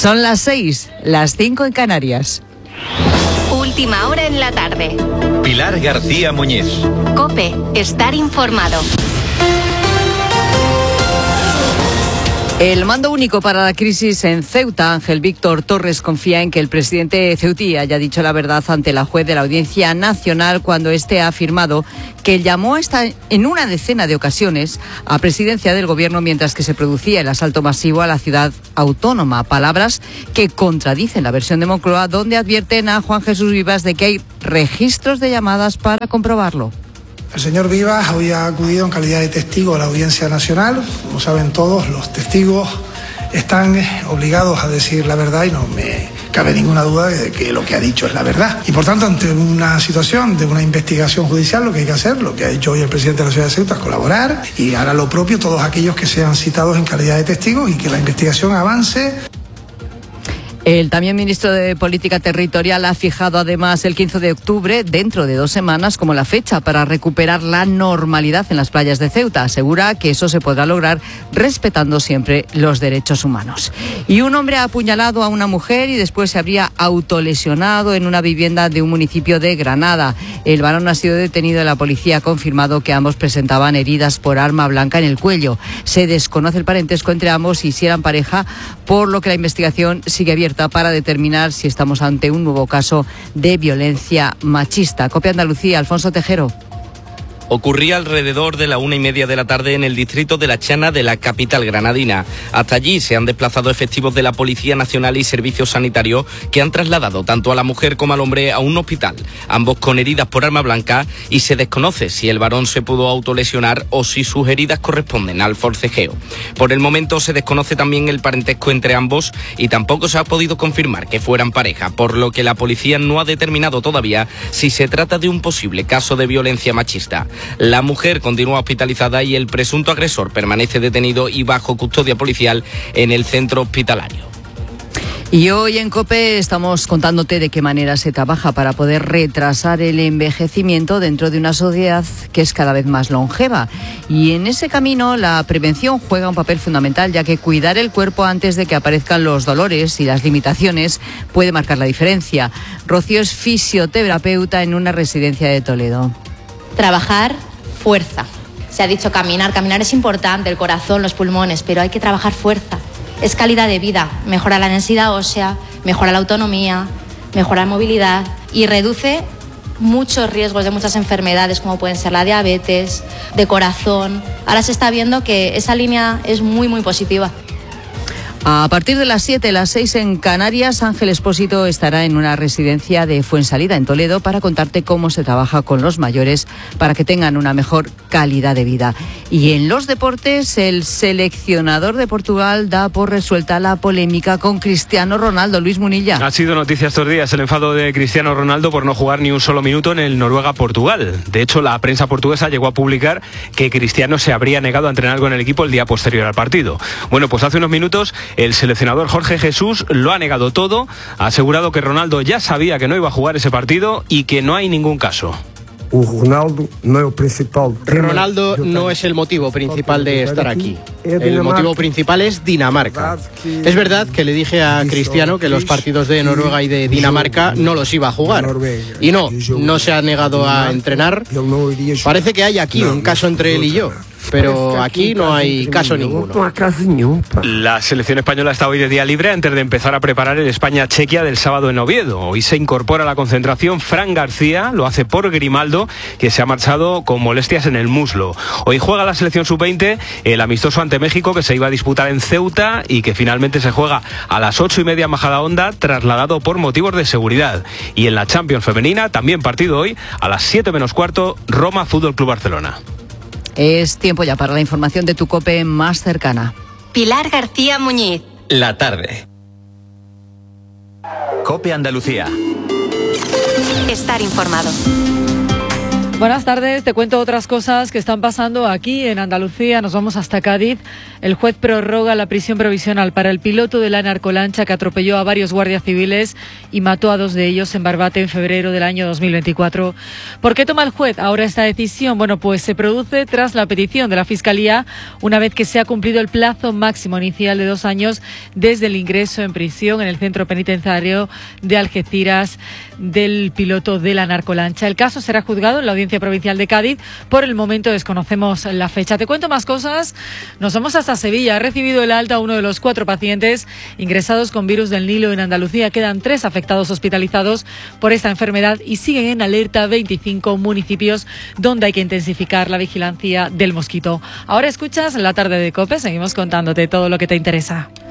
Son las 6, las 5 en Canarias. Última hora en la tarde. Pilar García Muñiz. COPE, estar informado. El mando único para la crisis en Ceuta, Ángel Víctor Torres, confía en que el presidente ceutí haya dicho la verdad ante la juez de la Audiencia Nacional cuando éste ha afirmado que llamó en una decena de ocasiones a presidencia del gobierno mientras que se producía el asalto masivo a la ciudad autónoma. Palabras que contradicen la versión de Moncloa, donde advierten a Juan Jesús Vivas de que hay registros de llamadas para comprobarlo. El señor Vivas había acudido en calidad de testigo a la Audiencia Nacional. Como saben todos, los testigos están obligados a decir la verdad y no me cabe ninguna duda de que lo que ha dicho es la verdad. Y por tanto, ante una situación de una investigación judicial, lo que hay que hacer, lo que ha hecho hoy el presidente de la ciudad de Ceuta, es colaborar y hará lo propio todos aquellos que sean citados en calidad de testigos y que la investigación avance. El también ministro de Política Territorial ha fijado además el 15 de octubre, dentro de 2 semanas, como la fecha para recuperar la normalidad en las playas de Ceuta. Asegura que eso se podrá lograr respetando siempre los derechos humanos. Y un hombre ha apuñalado a una mujer y después se habría autolesionado en una vivienda de un municipio de Granada. El varón ha sido detenido y la policía ha confirmado que ambos presentaban heridas por arma blanca en el cuello. Se desconoce el parentesco entre ambos y si eran pareja, por lo que la investigación sigue abierta para determinar si estamos ante un nuevo caso de violencia machista. COPE Andalucía, Alfonso Tejero. Ocurría alrededor de la 1:30 de la tarde en el distrito de La Chana de la capital granadina. Hasta allí se han desplazado efectivos de la Policía Nacional y Servicios Sanitarios que han trasladado tanto a la mujer como al hombre a un hospital, ambos con heridas por arma blanca, y se desconoce si el varón se pudo autolesionar o si sus heridas corresponden al forcejeo. Por el momento se desconoce también el parentesco entre ambos y tampoco se ha podido confirmar que fueran pareja, por lo que la policía no ha determinado todavía si se trata de un posible caso de violencia machista. La mujer continúa hospitalizada y el presunto agresor permanece detenido y bajo custodia policial en el centro hospitalario. Y hoy en COPE estamos contándote de qué manera se trabaja para poder retrasar el envejecimiento dentro de una sociedad que es cada vez más longeva. Y en ese camino la prevención juega un papel fundamental, ya que cuidar el cuerpo antes de que aparezcan los dolores y las limitaciones puede marcar la diferencia. Rocío es fisioterapeuta en una residencia de Toledo. Trabajar fuerza. Se ha dicho caminar es importante, el corazón, los pulmones, pero hay que trabajar fuerza. Es calidad de vida, mejora la densidad ósea, mejora la autonomía, mejora la movilidad y reduce muchos riesgos de muchas enfermedades como pueden ser la diabetes, de corazón. Ahora se está viendo que esa línea es muy, muy positiva. A partir de las 7, las 6 en Canarias, Ángel Expósito estará en una residencia de Fuensalida, en Toledo, para contarte cómo se trabaja con los mayores para que tengan una mejor calidad de vida. Y en los deportes, el seleccionador de Portugal da por resuelta la polémica con Cristiano Ronaldo. Luis Munilla. Ha sido noticia estos días el enfado de Cristiano Ronaldo por no jugar ni un solo minuto en el Noruega-Portugal. De hecho, la prensa portuguesa llegó a publicar que Cristiano se habría negado a entrenar con el equipo el día posterior al partido. Bueno, pues hace unos minutos el seleccionador Jorge Jesús lo ha negado todo, ha asegurado que Ronaldo ya sabía que no iba a jugar ese partido y que no hay ningún caso. Ronaldo no es el motivo principal de estar aquí. El motivo principal es Dinamarca. Es verdad que le dije a Cristiano que los partidos de Noruega y de Dinamarca no los iba a jugar. Y no se ha negado a entrenar. Parece que hay aquí un caso entre él y yo. Pero aquí no hay caso ninguno. La selección española está hoy de día libre antes de empezar a preparar el España-Chequia del sábado en Oviedo. Hoy se incorpora a la concentración Fran García, lo hace por Grimaldo, que se ha marchado con molestias en el muslo. Hoy juega la selección sub-20 el amistoso ante México, que se iba a disputar en Ceuta y que finalmente se juega a las 8:30 en Majadahonda, trasladado por motivos de seguridad. Y en la Champions femenina, también partido hoy, a las 7 menos cuarto, Roma Fútbol Club Barcelona. Es tiempo ya para la información de tu COPE más cercana. Pilar García Muñiz. La tarde. COPE Andalucía. Estar informado. Buenas tardes, te cuento otras cosas que están pasando aquí en Andalucía. Nos vamos hasta Cádiz. El juez prorroga la prisión provisional para el piloto de la narcolancha que atropelló a varios guardias civiles y mató a 2 de ellos en Barbate en febrero del año 2024. ¿Por qué toma el juez ahora esta decisión? Bueno, pues se produce tras la petición de la Fiscalía, una vez que se ha cumplido el plazo máximo inicial de 2 años desde el ingreso en prisión en el centro penitenciario de Algeciras del piloto de la narcolancha. El caso será juzgado en la Audiencia Provincial de Cádiz. Por el momento desconocemos la fecha. Te cuento más cosas. Nos vamos hasta Sevilla. Ha recibido el alta uno de los 4 pacientes ingresados con virus del Nilo en Andalucía. Quedan 3 afectados hospitalizados por esta enfermedad y siguen en alerta 25 municipios donde hay que intensificar la vigilancia del mosquito. Ahora escuchas La Tarde de COPE. Seguimos contándote todo lo que te interesa.